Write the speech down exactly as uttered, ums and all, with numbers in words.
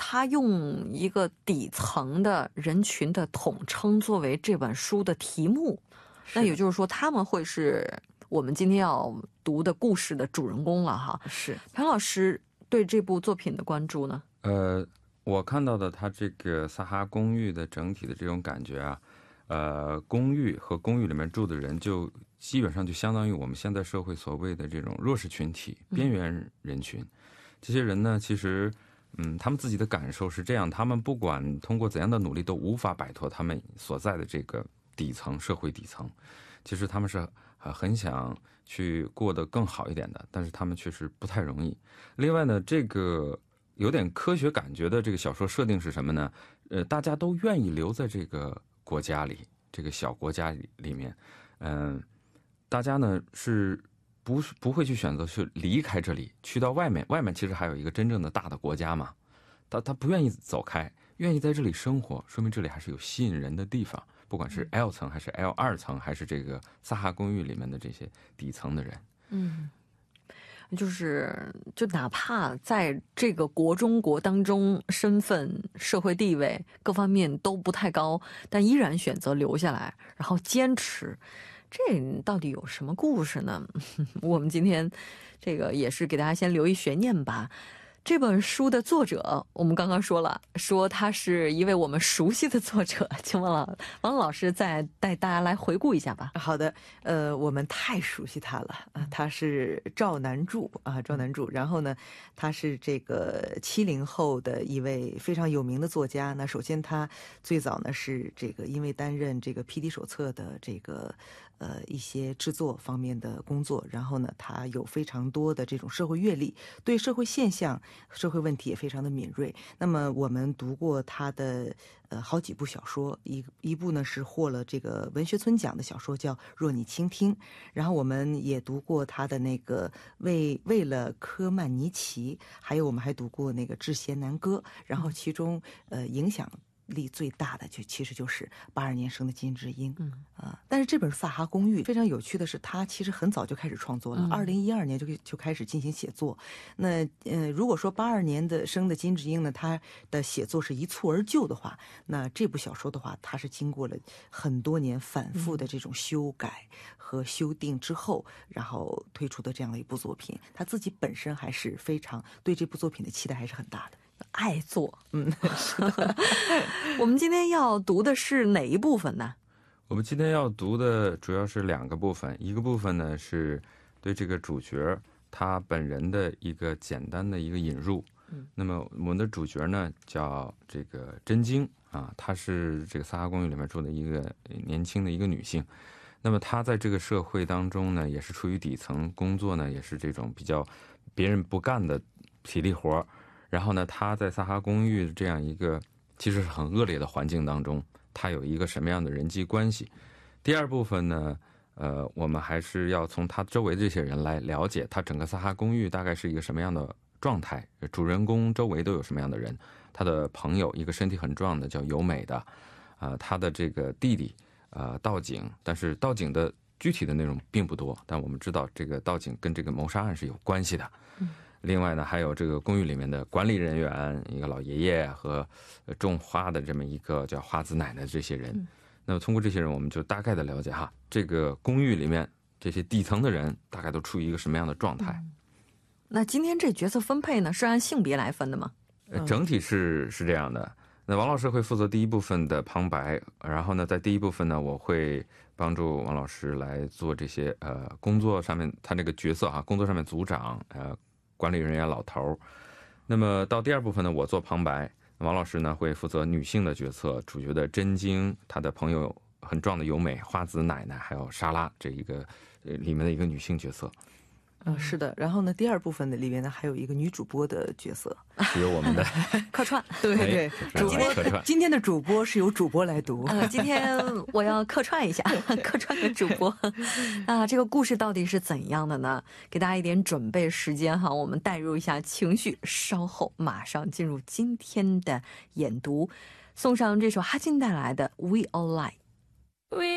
他用一个底层的人群的统称作为这本书的题目，那也就是说他们会是我们今天要读的故事的主人公了哈。是，潘老师对这部作品的关注呢？ 呃，我看到的他这个萨哈公寓的整体的这种感觉啊，呃，公寓和公寓里面住的人就基本上就相当于我们现在社会所谓的这种弱势群体、边缘人群。嗯、这些人呢，其实，嗯，他们自己的感受是这样：他们不管通过怎样的努力，都无法摆脱他们所在的这个底层社会底层。其实他们是很想去过得更好一点的，但是他们确实不太容易。另外呢，这个有点科学感觉的这个小说设定是什么呢？呃，大家都愿意留在这个国家里，这个小国家里里面，嗯、呃，大家呢是不不会去选择去离开这里，去到外面。外面其实还有一个真正的大的国家嘛，他他不愿意走开，愿意在这里生活，说明这里还是有吸引人的地方。不管是 L 层还是 L 二层，还是这个萨哈公寓里面的这些底层的人， 嗯。就是就哪怕在这个国中国当中身份社会地位各方面都不太高，但依然选择留下来然后坚持，这到底有什么故事呢？我们今天这个也是给大家先留一悬念吧。这本书的作者我们刚刚说了，说他是一位我们熟悉的作者，请问了王老师再带大家来回顾一下吧。 好的，呃，我们太熟悉他了啊，他是赵南柱啊，赵南柱。然后呢，他是这个七零后的一位非常有名的作家。那首先他最早呢是这个因为担任这个 P D 手册的这个呃一些制作方面的工作，然后呢他有非常多的这种社会阅历，对社会现象社会问题也非常的敏锐。那么我们读过他的呃好几部小说，一一部呢是获了这个文学村奖的小说叫《若你倾听》，然后我们也读过他的那个为为了科曼尼奇，还有我们还读过那个《致贤南歌》，然后其中呃影响力最大的就其实就是八二年生的金智英。嗯啊，但是这本《萨哈公寓》非常有趣的是，他其实很早就开始创作了，二零一二年就就开始进行写作。那呃，如果说八二年的生的金智英呢，他的写作是一蹴而就的话，那这部小说的话，他是经过了很多年反复的这种修改和修订之后，然后推出的这样的一部作品。他自己本身还是非常对这部作品的期待还是很大的。 爱做，嗯，是的。我们今天要读的是哪一部分呢？ 我们今天要读的主要是两个部分，一个部分呢是对这个主角他本人的一个简单的一个引入。嗯，那么我们的主角呢叫这个真晶啊，她是这个萨哈公寓里面住的一个年轻的一个女性。那么她在这个社会当中呢，也是处于底层，工作呢也是这种比较别人不干的体力活。然后呢，他在萨哈公寓这样一个其实是很恶劣的环境当中，他有一个什么样的人际关系？第二部分呢，呃，我们还是要从他周围的这些人来了解他整个萨哈公寓大概是一个什么样的状态，主人公周围都有什么样的人？他的朋友，一个身体很壮的叫由美的，啊、呃，他的这个弟弟，呃，道景，但是道景的具体的内容并不多，但我们知道这个道景跟这个谋杀案是有关系的。嗯。另外呢，还有这个公寓里面的管理人员，一个老爷爷和种花的这么一个叫花子奶奶这些人。嗯、那么通过这些人，我们就大概的了解哈，这个公寓里面这些底层的人大概都处于一个什么样的状态。嗯、 那今天这角色分配呢，是按性别来分的吗？ 呃、整体是是这样的。那王老师会负责第一部分的旁白，然后呢，在第一部分呢，我会帮助王老师来做这些呃工作上面，他这个角色哈，工作上面组长呃。管理人员老头。那么到第二部分呢，我做旁白，王老师呢会负责女性的角色，主角的真晶，她的朋友很壮的由美、花子奶奶，还有莎拉这一个呃里面的一个女性角色。 嗯，是的。然后呢，第二部分的里面呢，还有一个女主播的角色， 是由我们的客串。 对对，主播客串。 今天的主播是由主播来读。 呃，今天我要客串一下，客串个主播。啊，这个故事到底是怎样的呢？给大家一点准备时间哈，我们带入一下情绪，稍后马上进入今天的演读，送上这首哈金带来的《We All Lie》。